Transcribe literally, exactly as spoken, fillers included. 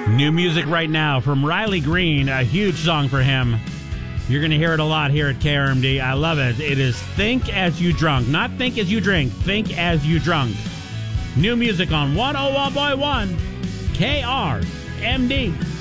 New music right now from Riley Green, a huge song for him. You're going to hear it a lot here at K R M D. I love it. It is Think As You Drunk. Not Think As You Drink. Think As You Drunk. New music on one oh one point one K R M D.